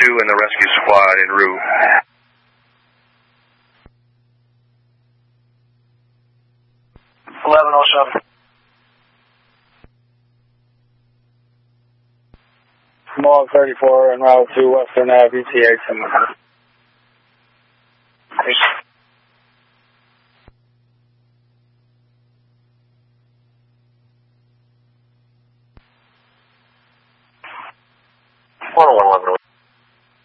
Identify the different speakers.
Speaker 1: 2 and the rescue squad en route.
Speaker 2: Small 34 en route to Western Ave, ETA 10.